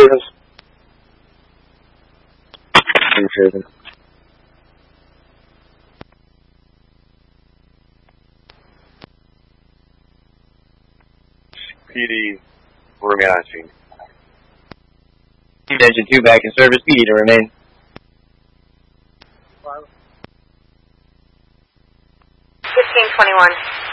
service. PD will remain on scene. Engine 2 back in service. PD to remain. 1521.